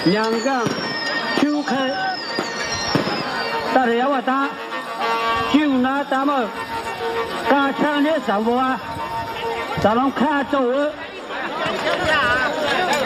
两个球开，大家要打，就拿咱们加强的上步啊，咱们看走。